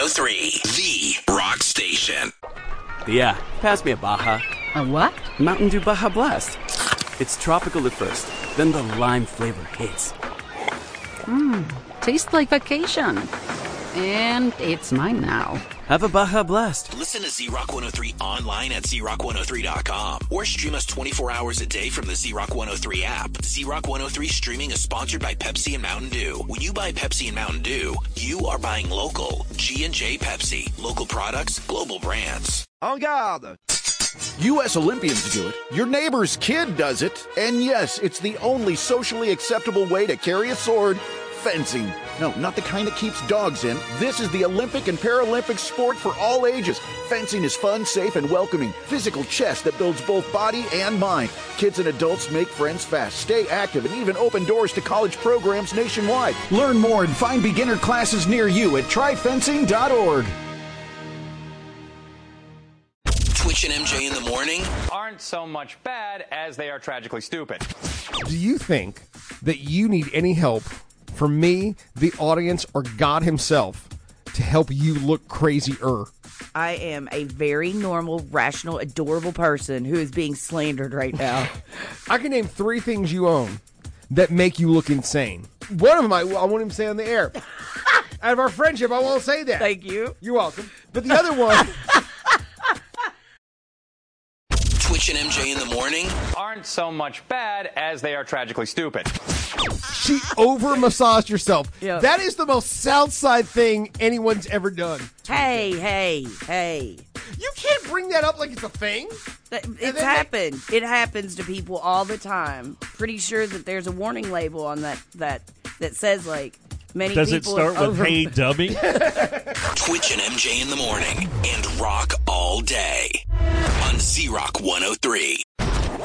103, the rock station. Yeah, pass me a Baja. A what? Mountain Dew Baja Blast. It's tropical at first, then the lime flavor hits. Tastes like vacation. And it's mine now. Have a Baja Blast. Listen to Z-Rock 103 online at zrock103.com or stream us 24 hours a day from the Z-Rock 103 app. Z-Rock 103 streaming is sponsored by Pepsi and Mountain Dew. When you buy Pepsi and Mountain Dew, you are buying local. G&J Pepsi. Local products, global brands. En garde! U.S. Olympians do it. Your neighbor's kid does it. And yes, it's the only socially acceptable way to carry a sword. Fencing. No, not the kind that keeps dogs in. This is the Olympic and Paralympic sport for all ages. Fencing is fun, safe, and welcoming. Physical chess that builds both body and mind. Kids and adults make friends fast, stay active, and even open doors to college programs nationwide. Learn more and find beginner classes near you at tryfencing.org. Twitch and MJ in the morning aren't so much bad as they are tragically stupid. Do you think that you need any help from me, the audience, or God himself to help you look crazier? I am a very normal, rational, adorable person who is being slandered right now. I can name 3 things you own that make you look insane. One of them I won't even say on the air. Out of our friendship, I won't say that. Thank you. You're welcome. But the other one... Twitch and MJ in the morning aren't so much bad as they are tragically stupid. She over-massaged herself. Yep. That is the most Southside thing anyone's ever done. Hey. You can't bring that up like it's a thing. It's happened. It happens to people all the time. Pretty sure that there's a warning label on that says, like, many Does people... it start with, hey, dummy? Twitch and MJ in the morning and rock all day on Z-Rock 103.